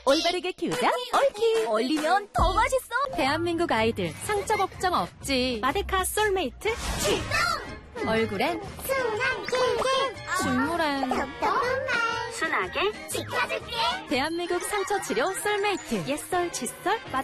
올바르게 키우자 옳키. 올리면 더 맛있어. 대한민국 아이들 상처 걱정 없지. 마데카 솔메이트 출동. 얼굴엔 순한 힐힐 줄무란 톡톡한 말 순하게 지켜줄게. 대한민국 상처 치료 솔메이트. 옛설 칫솔